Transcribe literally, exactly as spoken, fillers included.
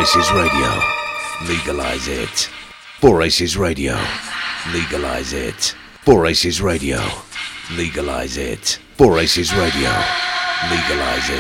Aces Radio. Legalize it. four Aces Radio. Legalize it. four Aces Radio. Legalize it. four Aces Radio. Legalize it.